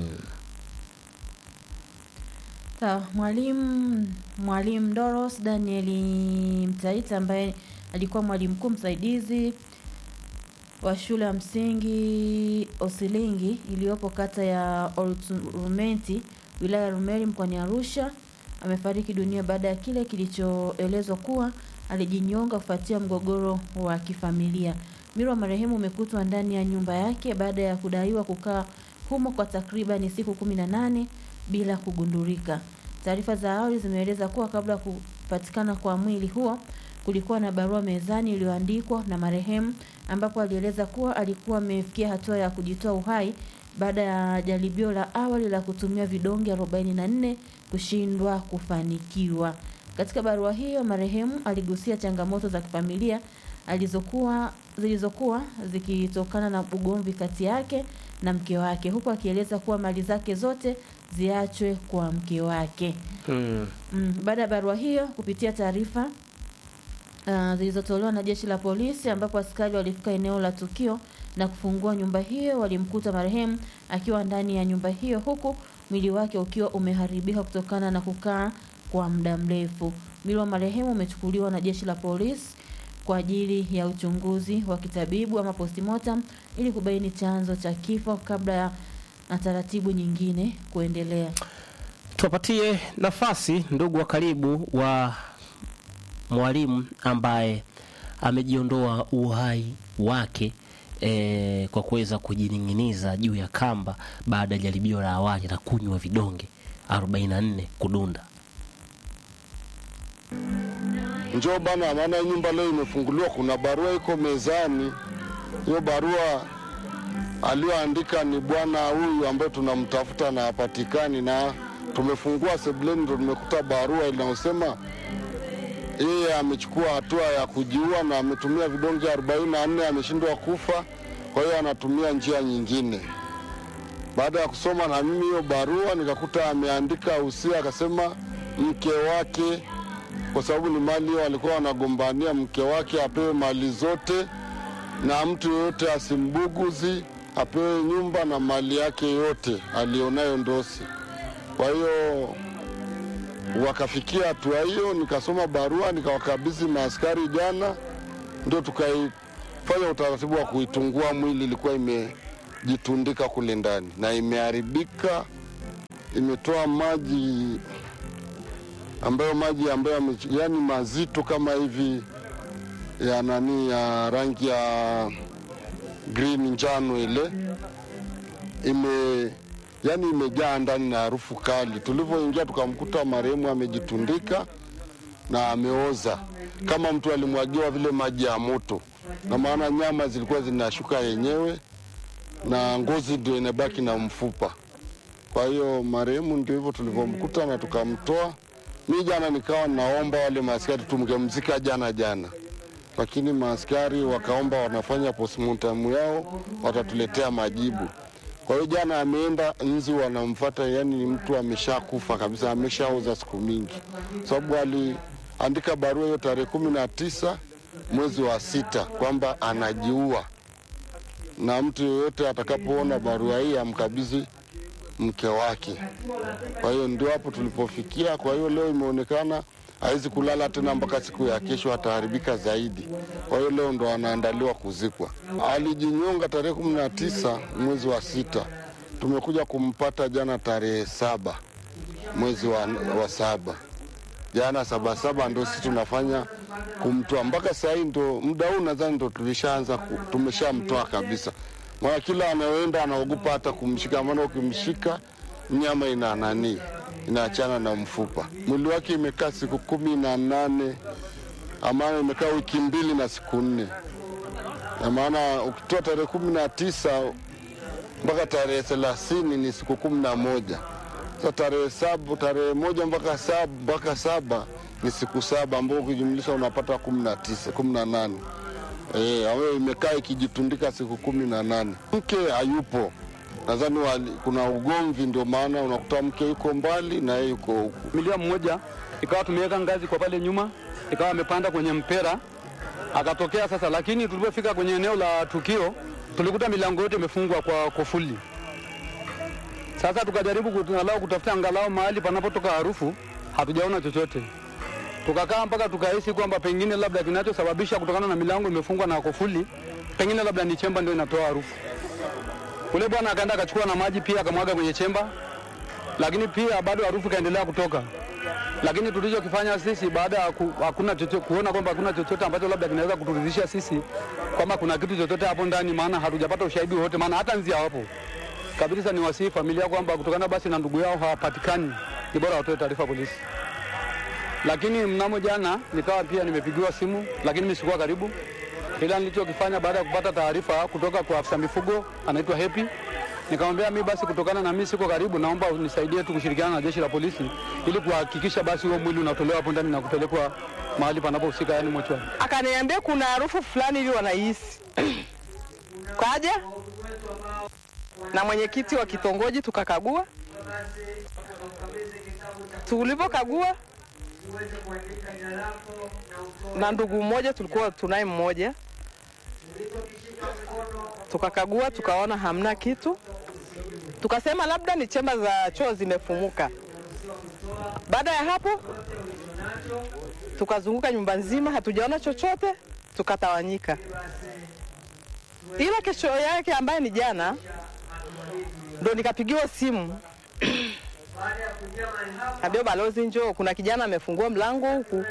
Speaker 11: Sawa, mwalimu Doros Daniel Mtaita ambaye alikuwa mwalimu mkuu msaidizi wa shule ya msingi Osilingi iliyopo kata ya Olturumenti wilaya ya Rumeli mkoani Arusha amefariki dunia baada ya kile kilichoelezwa kuwa alijinyonga kufuatia mgogoro wa kifamilia. Mwili wa marehemu umekutwa ndani ya nyumba yake baada ya kudaiwa kukaa humo kwa takriban siku 18 bila kugundulika. Taarifa za awali zimeeleza kuwa kabla kupatikana kwa mwili huo kulikuwa na barua mezani iliyoandikwa na marehemu ambapo alieleza kuwa alikuwa amefikia hatua ya kujitoa uhai baada ya jaribio la awali la kutumia vidonge 44 kushindwa kufanikiwa. Katika barua hiyo marehemu aligusia changamoto za kifamilia zilizokuwa zikitokana na ugomvi kati yake na mke wake, huku akieleza kuwa mali zake zote ziachwe kwa mke wake. Baada ya barua hiyo kupitia taarifa zilizotolewa na jeshi la polisi ambapo askari walifika eneo la tukio na kufungua nyumba hiyo, walimkuta marehemu akiwa ndani ya nyumba hiyo huku mwili wake ukiwa umeharibika kutokana na kukaa kwa muda mrefu. Mwili wa marehemu umechukuliwa na jeshi la polisi kwa ajili ya uchunguzi wa kitabibu ama postmortem ili kubaini chanzo cha kifo kabla ya taratibu nyingine kuendelea.
Speaker 10: Tuwapatie nafasi ndugu wa karibu wa mwalimu ambaye amejiondoa uhai wake kwa kuweza kujining'iniza juu ya kamba baada ya jaribio la awali la kunywa vidonge 44 kudunda.
Speaker 12: Njoo bana, maana nyumba leo imefunguliwa, kuna barua iko mezani. Hiyo barua aliyoandika ni bwana huyu ambaye tunamtafuta na hapatikani, na tumefungua sebuleni ndio tumekuta barua inayosema yeye amechukua hatua ya kujiua na ametumia vidonge 44, ameshindwa kufa, kwa hiyo anatumia njia nyingine. Baada ya kusoma na mimi hiyo barua nikakuta ameandika usia, akasema mke wake, kwa sababu ni mali hiyo walikuwa wanagombania, mke wake apewe mali zote na mtu yote asimbuguzi, apewe nyumba na mali yake yote alionayo Ndosi. Kwa hiyo wakafikia hatua hiyo, nikasoma barua nikawakabidhi maaskari jana, ndio tukaifanya utaratibu wa kuitungua mwili. Ilikuwa imejitundika kule ndani na imeharibika, imetoa maji ambayo yani mazito kama hivi ya ya rangi ya green njano ile, imejaa ndani na harufu kali. Tulivyoingia tukamkuta marehemu amejitundika na ameoza kama mtu alimwagiwa vile maji ya moto, na maana nyama zilikuwa zinashuka yenyewe na ngozi ndio inabaki na mfupa. Kwa hiyo marehemu ndio hivyo tulivyomkuta na tukamtoa. Mimi jana nikawa naomba wale maaskari tumgemzika jana, lakini maaskari wakaomba wanafanya postmortem yao, watatuletea majibu. Kwa hiyo jana ameenda nzi wanamfuata, yani ni mtu ameshakufa kabisa, ameshaoza siku mingi. Sababu aliandika barua hiyo tarehe 19 mwezi wa 6 kwamba anajiua, na mtu yoyote atakapoona barua hii amkabidhi mke wake. Kwa hiyo ndio hapo tulipofikia. Kwa hiyo leo imeonekana haizi kulala tena mpaka siku ya kesho, ataharibika zaidi. Kwa hiyo leo ndo anaandaliwa kuzikwa. Alijinyonga tarehe 19 mwezi wa 6. Tumekuja kumpata jana tarehe 7 mwezi wa 7. Jana 7 ndo sisi tunafanya kumtoa. Mpaka sasa hii ndo muda huu nadhani ndo tumeshamtoa kabisa. Maana kila anayoenda anaogopa hata kumshika, maana ukimshika mnyama inaachana na mfupa. Mwili wake imekaa siku 18, amana imekaa wiki 2 na siku 4. Na maana ukitoa tarehe 19 mpaka tarehe 30 ni siku 11. Sasa tarehe 1 mpaka 7 ni siku 7, ambapo ukijumlisha unapata 18. Awe imekaa ikijitundika siku 18. Mke hayupo. Nadhani kuna ugomvi, ndio maana unakuta mke yuko mbali na yeye yuko huko.
Speaker 13: Familia mmoja ikawa tumeweka ngazi kwa pale nyuma, ikawa amepanda kwenye mpera akatokea sasa, lakini tulipofika kwenye eneo la tukio tulikuta milango yote imefungwa kwa kufuli. Sasa tukajaribu kutafuta angalau mahali panapotoka harufu, hatujaona chochote. Tukakaa mpaka tukahisi kwamba pengine labda kinachosababisha kutokana na milango imefungwa na kufuli, pengine labda ni chemba ndio inatoa harufu. Ule bwana akaenda akachukua na maji pia akamwaga kwenye chemba, lakini pia bado harufu kaendelea kutoka. Lakini tulichokifanya sisi baada ya kuona kwamba hakuna chochote ambacho labda kinaweza kuturidhisha sisi kwamba kuna kitu chochote hapo ndani, maana hatujapata ushahidi wote, maana hata nzi hawapo kabisa. Ni wasihi familia kwamba kutokana basi na ndugu yao hawapatikani, ni bora watoe taarifa polisi. Lakini mnamo jana nikawa pia nimepigiwa simu, lakini mimi sikuwa karibu. Ila nilichokifanya baada ya kupata taarifa kutoka kwa afisa mifugo anaitwa Happy, nikamwambia mimi basi kutokana na mimi siko karibu, naomba unisaidie tu kushirikiana na jeshi la polisi ili kuhakikisha basi huo mwili unatolewa hapo ndani na kupelekwa mahali panapohusika, yani mochwari.
Speaker 14: Akaniambia kuna harufu fulani ili wanahisi. Kaja na mwenyekiti wa kitongoji tukakagua. Tulipokagua na ndugu mmoja tulikuwa tunaye mmoja, tukakagua tukaona hamna kitu, tukasema labda ni chemba za choo zimefumuka. Baada ya hapo tukazunguka nyumba nzima, hatujaona chochote, tukatawanyika. Ila kesho yake ambaye ni jana ndo nikapigiwa simu Abio balozi njoo, kuna kijana amefungua mlango huku,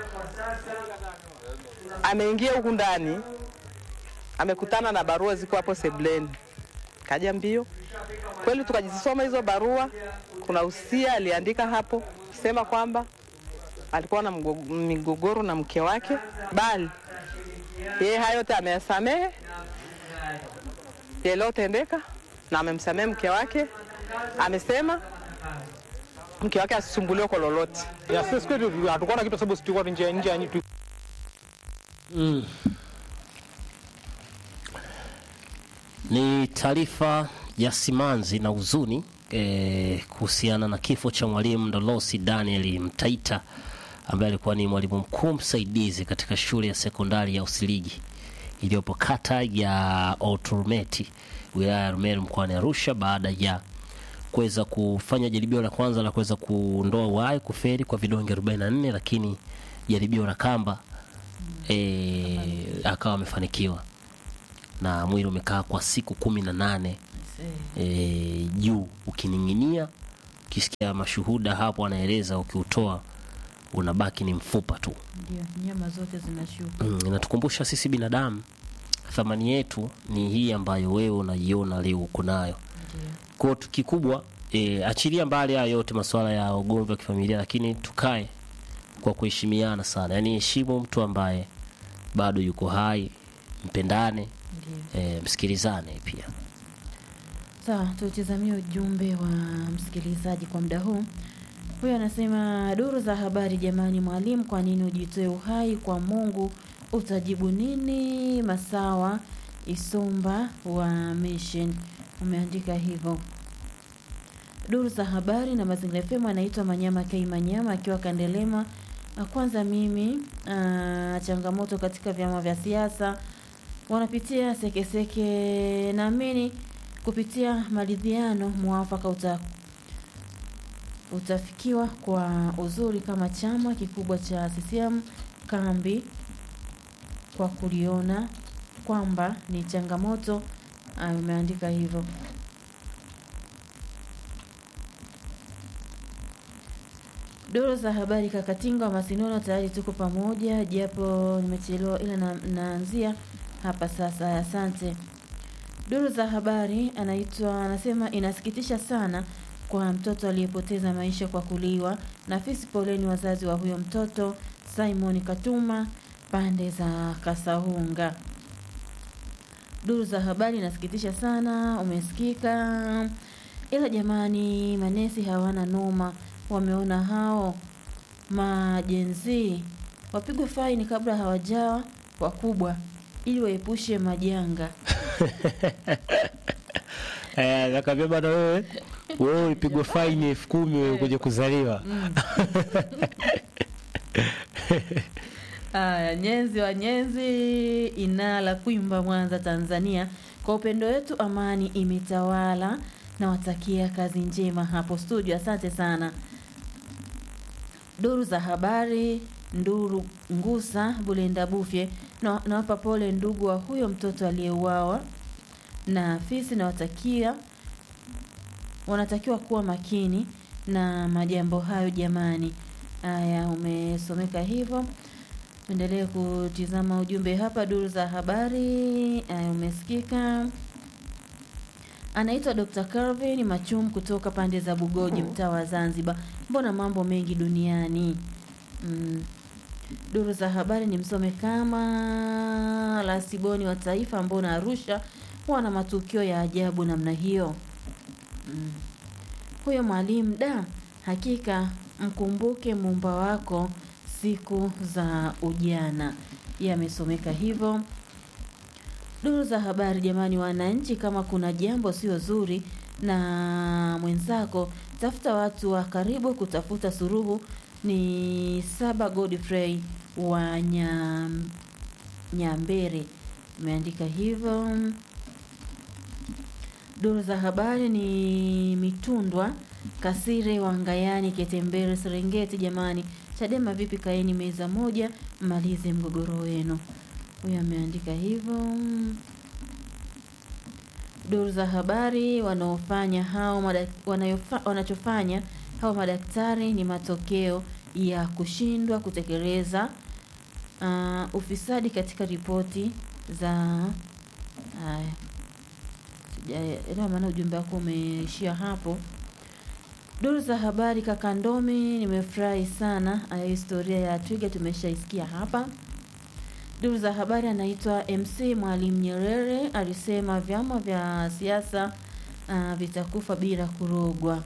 Speaker 14: ameingia huku ndani, amekutana na barua ziko hapo sebleni. Kaja mbio. Kweli tukajisoma hizo barua, kuna usia aliandika hapo sema kwamba alikuwa na migogoro na mke wake, bali yeye hayo yote ameyasamehe. Yeye tendeka na amemsamehe mke wake, amesema mke wake asisumbuliwe kwa lolote.
Speaker 13: Ya sisi kwetu hatakuwa na kitu sababu sisi tulikuwa nje yani tu.
Speaker 10: Ni taarifa ya simanzi na huzuni kuhusiana na kifo cha mwalimu Ndolosi Daniel Mtaita ambaye alikuwa ni mwalimu mkuu msaidizi katika shule ya sekondari ya Usiligi iliyopo kata ya Oturmeti, wilaya ya Rumeru, mkoani Arusha, baada ya kuweza kufanya jaribio la kwanza la kuweza kuondoa uhai kuferi kwa vidonge 44, lakini jaribio la kamba akawa amefanikiwa na mwili umekaa kwa siku 18 juu ukininginia. Ukisikia mashuhuda hapo anaeleza ukiutoa unabaki ni mfupa tu.
Speaker 11: Ndio, nyama zote zinashuka.
Speaker 10: Inatukumbusha sisi binadamu thamani yetu ni hii ambayo wewe unaiona leo uko nayo. Kwa kikubwa achilia mbali haya yote masuala ya ugomvi wa kifamilia, lakini tukae kwa kuheshimiana sana. Yaani heshimu mtu ambaye bado yuko hai, mpendane, msikilizane pia.
Speaker 11: Sawa, tutazamie ujumbe wa msikilizaji kwa muda huu. Huyu anasema duru za habari, jamani mwalimu, kwa nini ujitoe uhai kwa Mungu? Utajibu nini? Masawa Isomba wa Mission umeandika hivyo. Duru za habari na Mazingira FM, anaitwa Manyama K Manyama akiwa Kandelema. Kwanza mimi changamoto katika vyama vya siasa wanapitia sekeseke, naamini kupitia maridhiano muafaka utafikiwa kwa uzuri kama chama kikubwa cha CCM kambi kwa kuliona kwamba ni changamoto. Umeandika hivyo. Duru za habari Kakatinga wa Masinono, tayari tuko pamoja japo nimechelewa, ila naanzia hapa sasa. Asante. Duru za habari anasema inasikitisha sana kwa mtoto aliyepoteza maisha kwa kuliwa. Nafisi poleni wazazi wa huyo mtoto. Simon Katuma pande za Kasahunga. Duru za habari inasikitisha sana, umesikika. Ila jamani, manesi hawana noma, wameona hao majenzi wapigwe faini kabla hawajawa wakubwa ili waepushe majanga.
Speaker 15: Nakambia bana wewe ipigwe faini 10,000 wewe kuja kuzaliwa.
Speaker 11: Nyenzi wa Nyenzi Inala Kwimba Mwanza Tanzania. Kwa upendo wetu amani imetawala na watakia kazi njema hapo studio. Asante sana. Duru za habari Nduru Ngusa Bulenda Bufye na wapa pole ndugu wa huyo mtoto aliyeuawa na afisi na wanatakiwa kuwa makini na majambo hayo jamani. Haya, umesomeka hivyo. Endelee kutizama ujumbe hapa. Duru za habari umesikika. Anaitwa Dr. Calvin Machum kutoka pande za Bugoji mtaa wa Zanzibar. Mbona mambo mengi duniani. Duru za habari ni msome kama Lasiboni wa Taifa. Mbona Arusha wana matukio ya ajabu namna hiyo. Huyo mwalimu hakika mkumbuke Muumba wako siku za ujana. Yamesomeka hivyo. Duru za habari jamani, wananchi, kama kuna jambo sio zuri na mwenzako, tafuta watu wa karibu kutafuta suruhu. Ni Saba Godfrey wa Nyambere umeandika hivyo. Duru za habari ni Mitundwa Kasire wa Ngayani Ketembere Serengeti. Jamani, Chadema vipi, kaeni meza moja mmalize mgogoro wenu. Huyo ameandika hivyo. Duru za habari wanachofanya hao madaktari ni matokeo ya kushindwa kutekeleza ufisadi katika ripoti za ila maana ujumbe wako umeishia hapo. Duru za habari Kakandomi, nimefurahi sana historia ya Twiga tumeshaisikia hapa. Duru za habari anaitwa MC Mwalimu Nyerere alisema vyama vya siasa vitakufa bila kurogwa.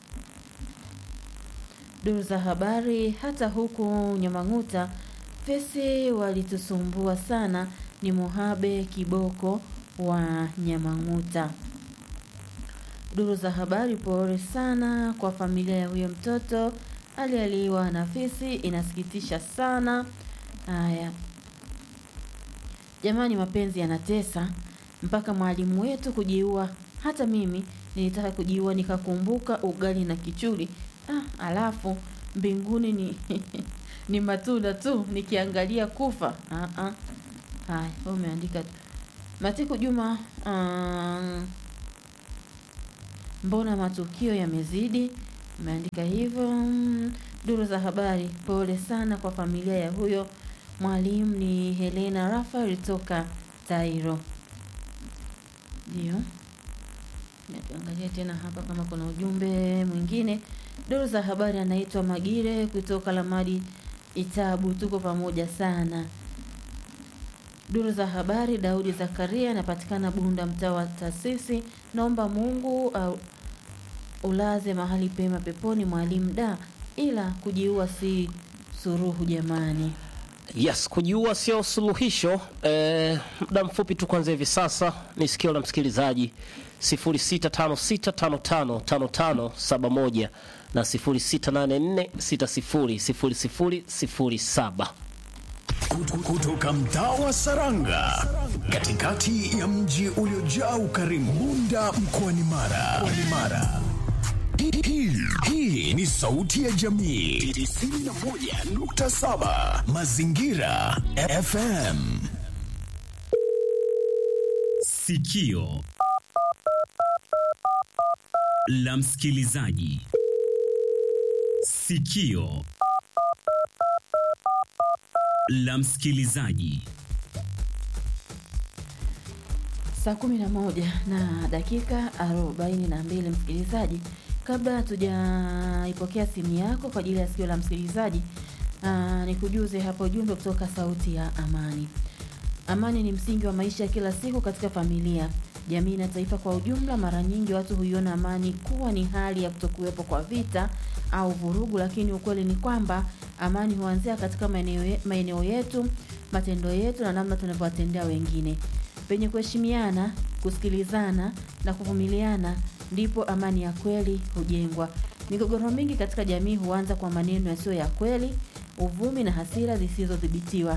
Speaker 11: Duru za habari hata huku Nyamang'uta fesi walitusumbua sana. Ni Mohabe Kiboko wa Nyamang'uta. Duru za habari pole sana kwa familia ya huyo mtoto alialiwa na fisi, inasikitisha sana. Haya jamani, mapenzi yanatesa mpaka mwalimu wetu kujiua. Hata mimi nilitaka kujiua nikakumbuka ugali na kichuli. Alafu mbinguni ni matunda tu nikiangalia kufa. Haya, umeandika Matiku Juma mbona matukio yamezidi, umeandika hivyo. Duru za habari pole sana kwa familia ya huyo mwalimu. Ni Helena Rafael toka Tairo. Ndio. Niangalie tena hapa kama kuna ujumbe mwingine. Duru za habari anaitwa Magire kutoka Lamadi Itabu, tuko pamoja sana. Duru za habari Daudi Zakaria anapatikana Bunda mtaa wa Taasisi. Naomba Mungu ulaze mahali pema peponi mwalimu ila kujiua si suruhu jamani.
Speaker 10: Yes, kujiua sio suluhisho. Muda mfupi tu kwanza hivi sasa ni sikio la msikilizaji 0656555571 na 0684600007.
Speaker 5: Kutoka mtaa wa Saranga katikati ya mji uliojaa ukarimu, Bunda mkoani Mara. Hii ni sauti ya jamii 91.7 Mazingira FM.
Speaker 16: Sikio la msikilizaji. Sikio la msikilizaji.
Speaker 11: Saa 11:42 msikilizaji, kabla hatujaipokea simu yako kwa ajili ya sikio la msikilizaji, nikujuze hapo ujumbe kutoka Sauti ya Amani. Amani ni msingi wa maisha ya kila siku katika familia, jamii na taifa kwa ujumla. Mara nyingi watu huiona amani kuwa ni hali ya kutokuwepo kwa vita au vurugu, lakini ukweli ni kwamba amani huanzia katika maeneo yetu, matendo yetu na namna tunavyowatendea wengine. Penye kuheshimiana, kusikilizana na kuvumiliana ndipo amani ya kweli hujengwa. Migogoro mingi katika jamii huanza kwa maneno yasiyo ya kweli, uvumi na hasira zisizodhibitiwa.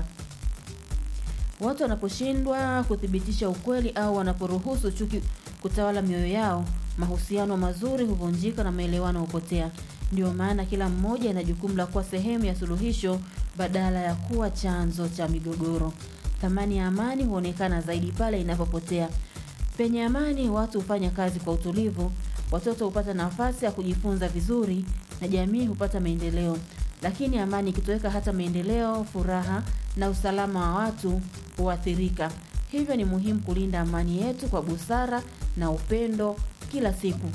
Speaker 11: Watu wanaposhindwa kuthibitisha ukweli au wanaporuhusu chuki kutawala mioyo yao, mahusiano mazuri huvunjika na maelewano hupotea. Ndio maana kila mmoja ana jukumu la kuwa sehemu ya suluhisho badala ya kuwa chanzo cha migogoro. Thamani ya amani huonekana zaidi pale inapopotea. Penye amani watu hufanya kazi kwa utulivu, watoto hupata nafasi ya kujifunza vizuri na jamii hupata maendeleo. Lakini amani ikitoweka, hata maendeleo, furaha na usalama wa watu huathirika. Hivyo ni muhimu kulinda amani yetu kwa busara na upendo kila siku.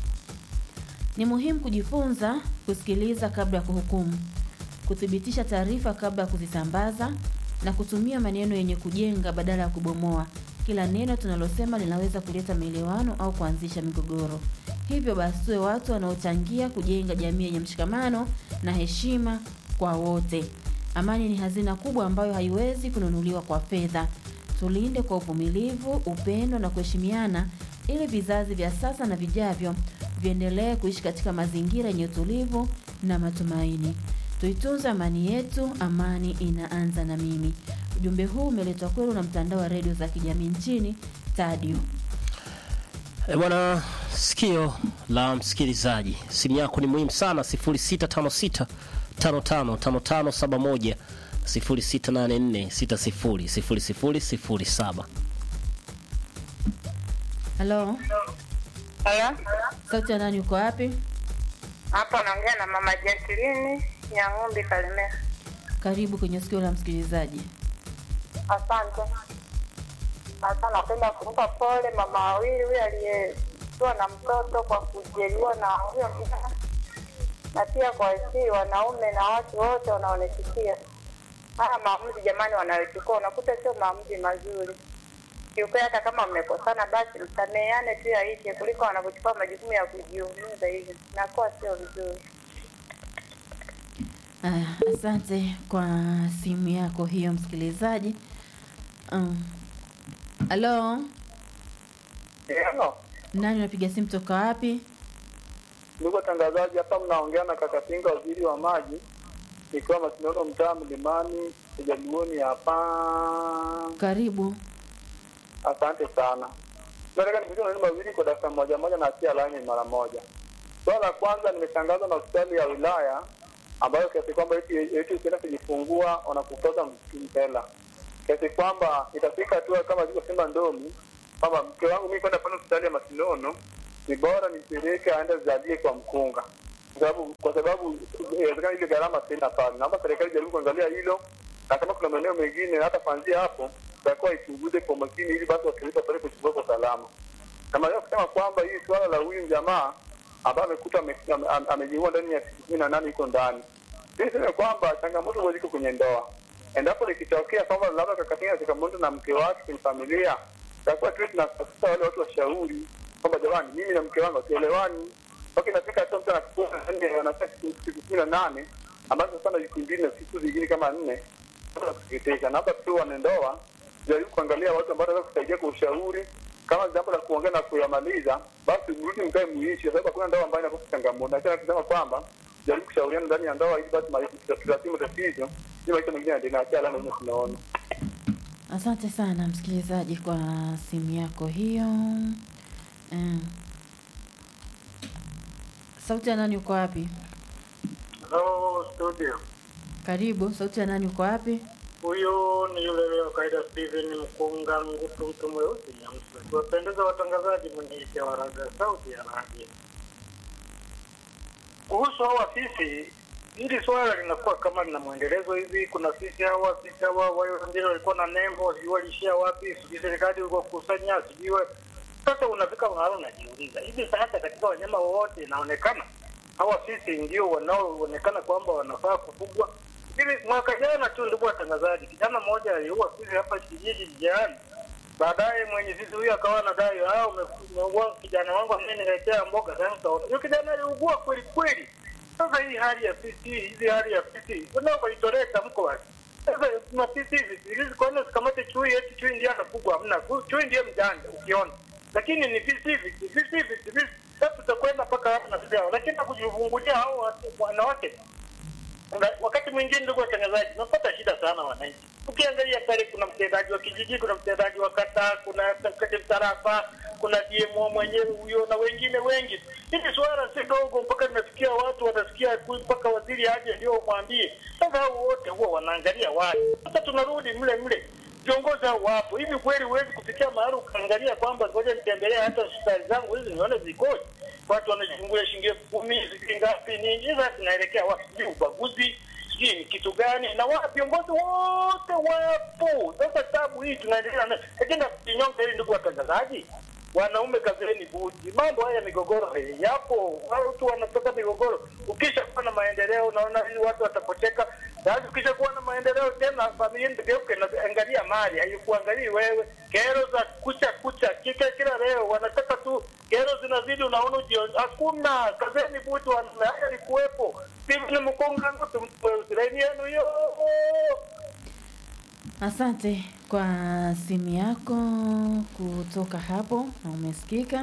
Speaker 11: Ni muhimu kujifunza kusikiliza kabla ya kuhukumu, kuthibitisha taarifa kabla ya kuzisambaza na kutumia maneno yenye kujenga badala ya kubomoa. Kila neno tunalosema linaweza kuleta maelewano au kuanzisha migogoro. Hivyo basi tuwe watu wanaochangia kujenga jamii yenye mshikamano na heshima kwa wote. Amani ni hazina kubwa ambayo haiwezi kununuliwa kwa fedha. Tulinde kwa uvumilivu, upendo na kuheshimiana ili vizazi vya sasa na vijavyo viendelee kuishi katika mazingira yenye utulivu na matumaini. Tuitunze amani yetu, amani inaanza na mimi. Ujumbe huu umeletwa kwenu na mtandao wa redio za kijamii nchini Tadio.
Speaker 10: Bwana, sikio la msikilizaji, simu yako ni muhimu sana. 0656 555571 0684600007.
Speaker 11: Hello.
Speaker 17: Halo.
Speaker 11: Sauti ya nani, uko wapi?
Speaker 17: Hapa naongea na Mama Jacqueline Nyang'umbi Kalemera.
Speaker 11: Karibu kwenye sikio la msikilizaji.
Speaker 17: Asante. Sasa napenda kumpa pole mama wawili, huyu aliyekuwa na mtoto kwa kujeliwa na huyo mjana, na pia kwa sisi wanaume na watu wote wanaonisikia. Haya maamuzi jamani wanayochukua unakuta sio maamuzi mazuri. Kiukweli hata kama mmekosana basi msameheane tu yaishe, kuliko wanapochukua majukumu ya kujiumiza hivi. Inakuwa sio vizuri.
Speaker 11: Asante kwa simu yako hiyo msikilizaji. Hello.
Speaker 18: Hello.
Speaker 11: Nani unapiga simu toka wapi?
Speaker 18: Ndugu tangazaji, hapa mnaongea na kaka Pinga, waziri wa maji. Nikiwa Masinono, mtaa Mlimani, Jaluoni hapa.
Speaker 11: Karibu.
Speaker 18: Asante sana. Nataka nikuulize maneno mawili kwa dakika moja na atia line mara moja. Swala la kwanza, nimeshangazwa na hospitali ya wilaya ambayo kiasi kwamba eti ukienda kujifungua wanakutoza mtela. Kiasi kwamba itafika tu kama ziko Simba Ndomi, kama mke wangu mimi kwenda pale hospitali ya Masinono, ni bora nipeleke aende zalie kwa mkunga. Kwa sababu inawezekana ile gharama sina pale. Naomba serikali jaribu kuangalia hilo, na kama kuna maeneo mengine hata kuanzia hapo itakuwa ichunguze kwa makini ili basi wakileta pale kuchukua kwa salama. Kama leo kusema kwamba hii swala la huyu jamaa ambaye amekuta amejiua ndani ya 18 iko ndani. Sisi ni kwamba changamoto ziko kwenye ndoa. Endapo likitokea kwamba labda kakatia changamoto na mke wake kwenye familia, itakuwa tu tunatafuta wale watu washauri kwamba jamani, mimi na mke wangu tuelewani. Wakati nafika hata mtu anakuwa anataka siku 18 ambazo sana siku mbili na siku zingine kama 4 kusikitisha. Na hapa tu wanandoa jaribu kuangalia watu ambao wanaweza kusaidia kwa ushauri. Kama jambo la kuongea na kuyamaliza, basi mrudi mkae muishi, kwa sababu kuna ndoa ambayo inakosa changamoto. Na tena tunasema kwamba jaribu kushauriana ndani ya ndoa ili basi tutatimu tatizo, ili maisha mengine yaendelee. Acha alama hizo tunaona.
Speaker 11: Asante sana msikilizaji kwa simu yako hiyo. Sauti ya nani, uko wapi?
Speaker 19: Hello studio.
Speaker 11: Karibu. Sauti ya nani, uko wapi?
Speaker 19: Huyo ni yule leo kaida Steven Mkunga Ngutu, mtu mweusi nyamsa. Wapendeza watangazaji, mwenyekiti wa Radio Sauti ya Radio. Kuhusu hawa sisi hili swala linakuwa kama lina mwendelezo hivi. Kuna sisi hawa wale wengine walikuwa na nembo, sijui walishia wapi, sijui serikali ilikuwa kukusanya, sijui sasa unafika mahali unajiuliza, hivi sasa katika wanyama wote inaonekana hawa sisi ndio wanaoonekana kwamba wanafaa kufugwa? Hivi mwaka jana tu, ndugu watangazaji, kijana mmoja aliua sisi hapa kijiji jirani. Baadaye mwenye sisi huyu akawa anadai kijana wangu ameniletea mboga sasa. Huyo kijana aliugua kweli kweli. Sasa hii hali ya sisi, hizi hali ya sisi, unaoitolee tamko wapi? Sasa tuna sisi hizi kwa nini sikamate chui, eti chui ndiye anafugwa? Hamna, chui ndiye mjanja ukiona. Lakini ni sisi. Sasa tutakwenda mpaka hapa na sisi. Lakini kujivungulia hao wanawake. Wakati mwingine ndugu watangazaji, tunapata shida sana wananchi. Ukiangalia pale kuna mtendaji wa kijiji, kuna mtendaji wa kata, kuna katibu tarafa, kuna DMO mwenyewe huyo na wengine wengi. Hili swala si dogo mpaka linafikia watu watasikia mpaka waziri aje ndio mwambie. Sasa hao wote huwa wanaangalia wapi? Sasa tunarudi mle. Viongozi hao wapo. Hivi kweli huwezi kufikia mahali ukaangalia kwamba ngoja nitembelee hata hospitali zangu hizi nione zikoje. Watu wanajifungua shilingi 10,000 ngapi nini? Sasa tunaelekea wapi? Ubaguzi ni kitu gani? Na viongozi wote wapo. Sasa tabu hii tunaendelea na lakini kinyonge hili ndugu watangazaji. Wanaume kazeni buti. Mambo haya migogoro yapo. Watu wanatoka migogoro. Ukisha kuwa na maendeleo unaona hivi watu watapocheka. Sasa ukisha kuwa na maendeleo tena familia ndigeuke na angalia mali, haikuangalii wewe. Kero za kucha kila leo wanataka tu kero zinazidi, unaona hakuna kazeni buti haya ni kuwepo. Stephen Mkunga tumsaidia yenu hiyo.
Speaker 11: Asante kwa simu yako kutoka hapo na umesikika.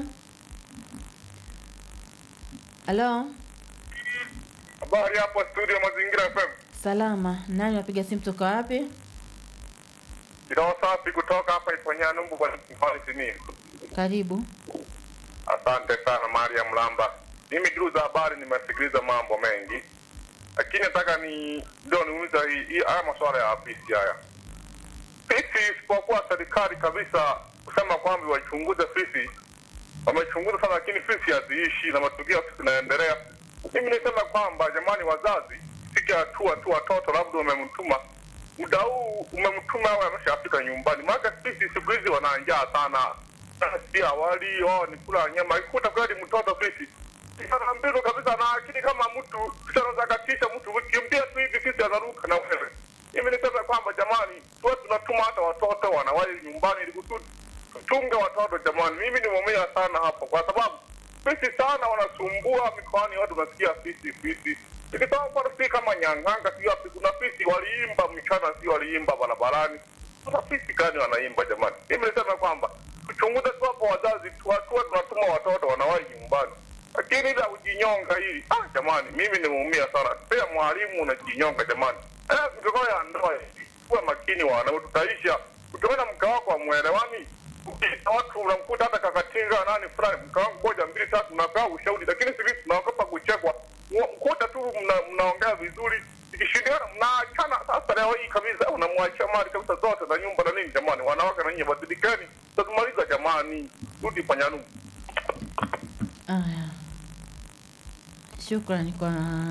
Speaker 11: Halo.
Speaker 20: Habari hapo studio Mazingira FM.
Speaker 11: Salama. Nani unapiga simu kutoka wapi?
Speaker 20: Ndio safi kutoka hapa Iponyanumbu kwa Simi.
Speaker 11: Karibu.
Speaker 20: Asante sana Maria Mlamba. Mimi duru za habari nimesikiliza mambo mengi. Lakini nataka ndio niuliza hii haya masuala ya afisi haya. Sisi isipokuwa serikali kabisa kusema kwamba wachunguze sisi. Wamechunguza sana lakini sisi haziishi na matukio sisi tunaendelea. Mimi nisema kwamba jamani wazazi, sikia hatua tu watoto labda umemtuma. Muda huu umemtuma au ameshafika nyumbani. Maana sisi siku hizi wana njaa sana. Pia wali wao ni kula nyama. Ikuta kweli mtoto sisi. Sana mbilo kabisa na akili kama mtu tunaweza katisha mtu ukimbia tu hivi sisi anaruka na wewe. Mimi nisema kwamba jamani, tuwe tunatuma hata watoto wanawali nyumbani ili kusudi tutunge watoto jamani. Mimi ni muumia sana hapo kwa sababu sisi sana wanasumbua mikoani, watu nasikia sisi. Nikitoka kwa sisi kama Nyang'anga sio hapo kuna sisi waliimba mchana sio waliimba barabarani. Sasa sisi gani wanaimba jamani? Mimi nisema kwamba tuchunguze tu hapo wazazi tuwe tunatuma watoto wanawali nyumbani. Lakini ila ujinyonga hili, jamani, mimi nimeumia sana. Pia mwalimu unajinyonga jamani. Mgogoro ya ndoa, kuwa makini tutaisha. Ukiona mke wako amuelewani, watu unamkuta hata kakatinga nani fulani, mke wangu 1 2 3 unakaa ushauri, lakini sisi tunaogopa kuchekwa. Mkuta tu mnaongea vizuri, ikishindana mnaachana. Sasa leo hii kabisa unamwachia mali kabisa zote na nyumba na nini jamani. Wanawake na nyinyi badilikeni. Tutamaliza jamani. Rudi Panyanumu.
Speaker 11: Shukrani kwa